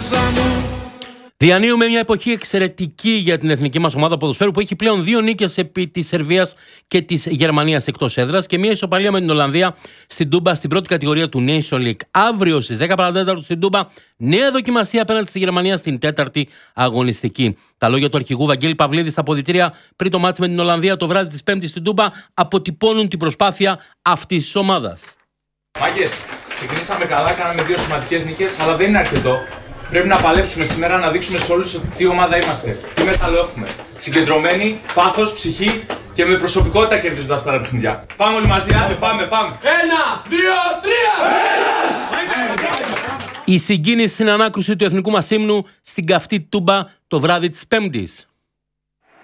Διανύουμε μια εποχή εξαιρετική για την εθνική μας ομάδα ποδοσφαίρου που έχει πλέον 2 νίκες επί της Σερβίας και της Γερμανίας εκτός έδρας και μια ισοπαλία με την Ολλανδία στην Τούμπα στην πρώτη κατηγορία του Nation League. Αύριο στις 10 παρατέταρτο στην Τούμπα, νέα δοκιμασία απέναντι στη Γερμανία στην 4η αγωνιστική. Τα λόγια του αρχηγού Βαγγέλη Παυλίδη στα αποδυτήρια πριν το μάτς με την Ολλανδία το βράδυ της 5ης στην Τούμπα αποτυπώνουν την προσπάθεια αυτής της ομάδας. Μάγκες, ξεκινήσαμε καλά, κάναμε 2 σημαντικές νίκες, αλλά δεν είναι αρκετό. Πρέπει να παλέψουμε σήμερα να δείξουμε σε όλους τι ομάδα είμαστε, τι μέταλλο έχουμε. Συγκεντρωμένοι, πάθος, ψυχή και με προσωπικότητα κερδίζονται αυτά τα παιχνίδια. Πάμε όλοι μαζί, άντε, πάμε. 1, 2, 3! Η συγκίνηση στην ανάκρουση του εθνικού μας ύμνου στην καυτή Τούμπα το βράδυ της 5ης.